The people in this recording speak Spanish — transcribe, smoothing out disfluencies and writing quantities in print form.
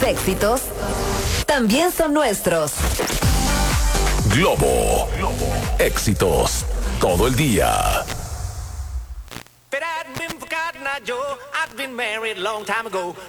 Tus éxitos también son nuestros. Globo. Éxitos todo el día. But I'd been forgotten, I Joe. I'd been married a long time ago.